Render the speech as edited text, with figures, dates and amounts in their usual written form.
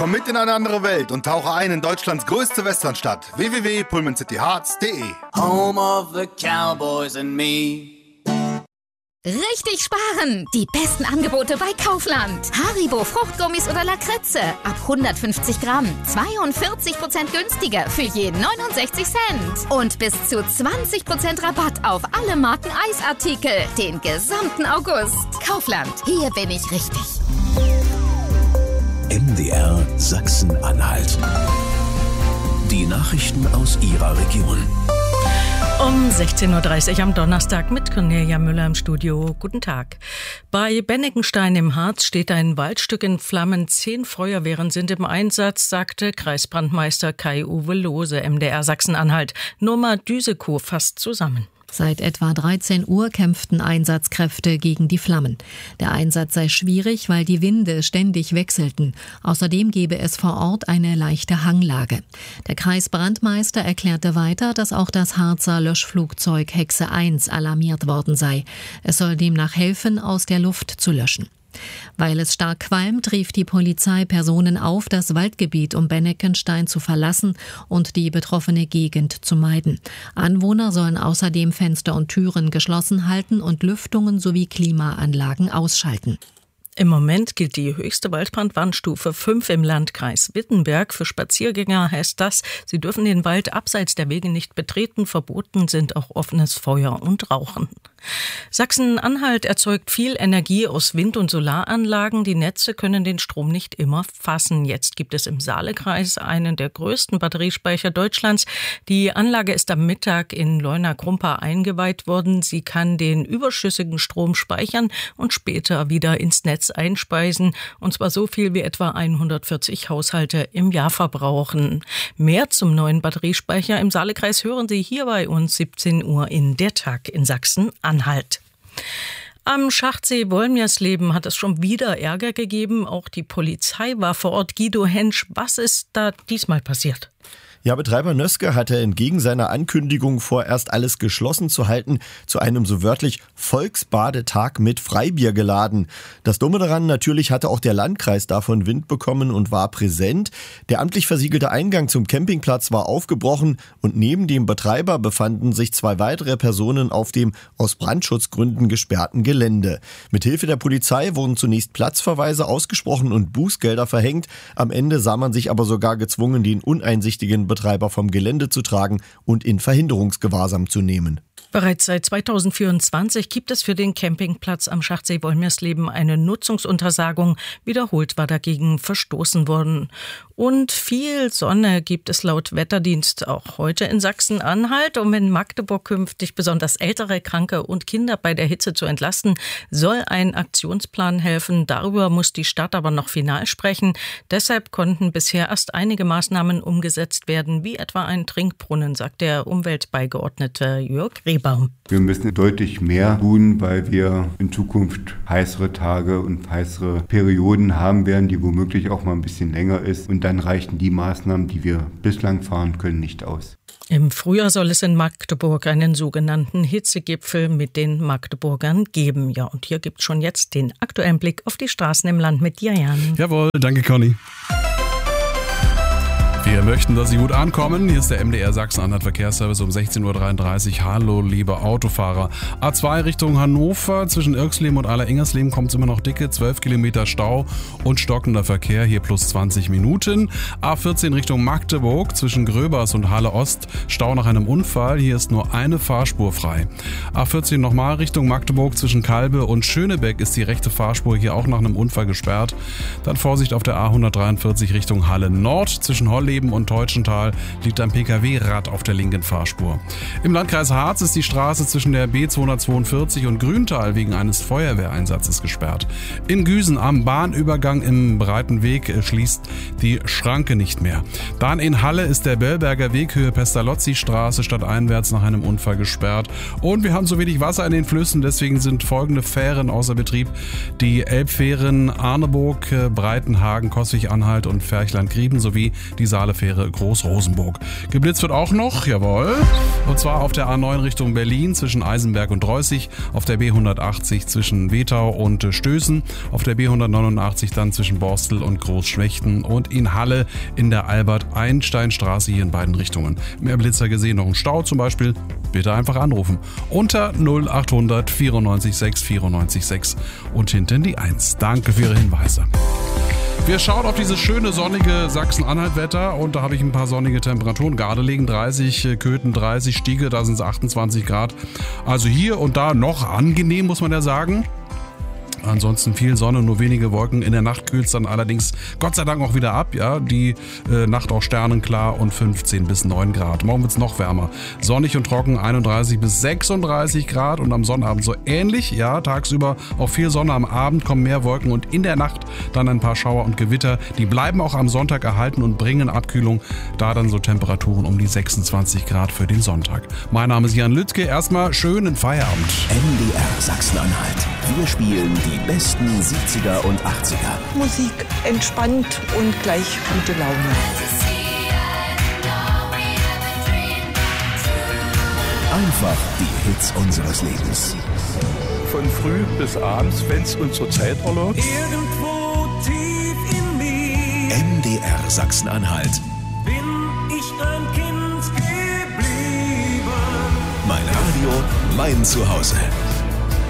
Komm mit in eine andere Welt und tauche ein in Deutschlands größte Westernstadt. www.pullmancityhearts.de. Home of the Cowboys and me. Richtig sparen! Die besten Angebote bei Kaufland. Haribo Fruchtgummis oder Lakritze. Ab 150 Gramm. 42% günstiger für je 69 Cent. Und bis zu 20% Rabatt auf alle Marken Eisartikel. Den gesamten August. Kaufland. Hier bin ich richtig. MDR Sachsen-Anhalt. Die Nachrichten aus Ihrer Region. Um 16.30 Uhr am Donnerstag mit Cornelia Müller im Studio. Guten Tag. Bei Bennekenstein im Harz steht ein Waldstück in Flammen. 10 Feuerwehren sind im Einsatz, sagte Kreisbrandmeister Kai-Uwe Lohse, MDR Sachsen-Anhalt. Norma Düsekow fasst zusammen. Seit etwa 13 Uhr kämpften Einsatzkräfte gegen die Flammen. Der Einsatz sei schwierig, weil die Winde ständig wechselten. Außerdem gebe es vor Ort eine leichte Hanglage. Der Kreisbrandmeister erklärte weiter, dass auch das Harzer Löschflugzeug Hexe 1 alarmiert worden sei. Es soll demnach helfen, aus der Luft zu löschen. Weil es stark qualmt, rief die Polizei Personen auf, das Waldgebiet um Bennekenstein zu verlassen und die betroffene Gegend zu meiden. Anwohner sollen außerdem Fenster und Türen geschlossen halten und Lüftungen sowie Klimaanlagen ausschalten. Im Moment gilt die höchste Waldbrandwarnstufe 5 im Landkreis Wittenberg. Für Spaziergänger heißt das, sie dürfen den Wald abseits der Wege nicht betreten. Verboten sind auch offenes Feuer und Rauchen. Sachsen-Anhalt erzeugt viel Energie aus Wind- und Solaranlagen. Die Netze können den Strom nicht immer fassen. Jetzt gibt es im Saalekreis einen der größten Batteriespeicher Deutschlands. Die Anlage ist am Mittag in Leuna-Krumpa eingeweiht worden. Sie kann den überschüssigen Strom speichern und später wieder ins Netz einspeisen. Und zwar so viel wie etwa 140 Haushalte im Jahr verbrauchen. Mehr zum neuen Batteriespeicher im Saalekreis hören Sie hier bei uns 17 Uhr in Der Tag in Sachsen-Anhalt. Am Schachtsee Wolmirsleben hat es schon wieder Ärger gegeben. Auch die Polizei war vor Ort. Guido Hensch, was ist da diesmal passiert? Ja, Betreiber Nöske hatte entgegen seiner Ankündigung vorerst alles geschlossen zu halten, zu einem so wörtlich Volksbadetag mit Freibier geladen. Das Dumme daran, natürlich hatte auch der Landkreis davon Wind bekommen und war präsent. Der amtlich versiegelte Eingang zum Campingplatz war aufgebrochen und neben dem Betreiber befanden sich 2 weitere Personen auf dem aus Brandschutzgründen gesperrten Gelände. Mithilfe der Polizei wurden zunächst Platzverweise ausgesprochen und Bußgelder verhängt. Am Ende sah man sich aber sogar gezwungen, den uneinsichtigen Betreiber vom Gelände zu tragen und in Verhinderungsgewahrsam zu nehmen. Bereits seit 2024 gibt es für den Campingplatz am Schachtsee Wolmirsleben eine Nutzungsuntersagung. Wiederholt war dagegen verstoßen worden. Und viel Sonne gibt es laut Wetterdienst auch heute in Sachsen-Anhalt. Um in Magdeburg künftig besonders ältere, Kranke und Kinder bei der Hitze zu entlasten, soll ein Aktionsplan helfen. Darüber muss die Stadt aber noch final sprechen. Deshalb konnten bisher erst einige Maßnahmen umgesetzt werden, wie etwa ein Trinkbrunnen, sagt der Umweltbeigeordnete Jörg Rehbaum. Wir müssen deutlich mehr tun, weil wir in Zukunft heißere Tage und heißere Perioden haben werden, die womöglich auch mal ein bisschen länger ist. Und dann reichen die Maßnahmen, die wir bislang fahren können, nicht aus. Im Frühjahr soll es in Magdeburg einen sogenannten Hitzegipfel mit den Magdeburgern geben. Ja, und hier gibt es schon jetzt den aktuellen Blick auf die Straßen im Land mit dir, Jan. Jawohl, danke Conny. Wir möchten, dass Sie gut ankommen. Hier ist der MDR Sachsen-Anhalt Verkehrsservice um 16.33 Uhr. Hallo, liebe Autofahrer. A2 Richtung Hannover. Zwischen Irxleben und Aller-Ingersleben kommt es immer noch dicke 12 Kilometer Stau und stockender Verkehr. Hier plus 20 Minuten. A14 Richtung Magdeburg. Zwischen Gröbers und Halle Ost Stau nach einem Unfall. Hier ist nur eine Fahrspur frei. A14 nochmal Richtung Magdeburg. Zwischen Kalbe und Schönebeck ist die rechte Fahrspur hier auch nach einem Unfall gesperrt. Dann Vorsicht auf der A143 Richtung Halle Nord. Zwischen Holleben und Teutschental liegt ein Pkw-Rad auf der linken Fahrspur. Im Landkreis Harz ist die Straße zwischen der B242 und Grüntal wegen eines Feuerwehreinsatzes gesperrt. In Güsen am Bahnübergang im Breiten Weg schließt die Schranke nicht mehr. Dann in Halle ist der Bellberger Weg Höhe Pestalozzi-Straße stadteinwärts nach einem Unfall gesperrt. Und wir haben so wenig Wasser in den Flüssen, deswegen sind folgende Fähren außer Betrieb. Die Elbfähren Arneburg, Breitenhagen, Coswig-Anhalt und Ferchland-Grieben sowie die Zentrale Fähre Groß-Rosenburg. Geblitzt wird auch noch, jawohl, und zwar auf der A9 Richtung Berlin zwischen Eisenberg und Reußig, auf der B180 zwischen Wetau und Stößen, auf der B189 dann zwischen Borstel und Großschwechten und in Halle in der Albert-Einstein-Straße hier in beiden Richtungen. Mehr Blitzer gesehen, noch ein Stau zum Beispiel, bitte einfach anrufen. Unter 0800 94 6 94 6 und hinten die 1. Danke für Ihre Hinweise. Wir schauen auf dieses schöne sonnige Sachsen-Anhalt-Wetter und da habe ich ein paar sonnige Temperaturen. Gardelegen 30, Köthen 30, Stiege, da sind es 28 Grad. Also hier und da noch angenehm, muss man ja sagen. Ansonsten viel Sonne, nur wenige Wolken. In der Nacht kühlt es dann allerdings Gott sei Dank auch wieder ab. Ja, die Nacht auch sternenklar und 15 bis 9 Grad. Morgen wird es noch wärmer. Sonnig und trocken 31 bis 36 Grad und am Sonnabend so ähnlich. Ja, tagsüber auch viel Sonne, am Abend kommen mehr Wolken und in der Nacht dann ein paar Schauer und Gewitter. Die bleiben auch am Sonntag erhalten und bringen Abkühlung. Da dann so Temperaturen um die 26 Grad für den Sonntag. Mein Name ist Jan Lüttke. Erstmal schönen Feierabend. MDR Sachsen-Anhalt. Wir spielen die besten 70er und 80er. Musik entspannt und gleich gute Laune. Einfach die Hits unseres Lebens. Von früh bis abends, wenn es unsere Zeit erlaubt. Irgendwo tief in mir MDR Sachsen-Anhalt. Bin ich ein Kind geblieben. Mein Radio, mein Zuhause.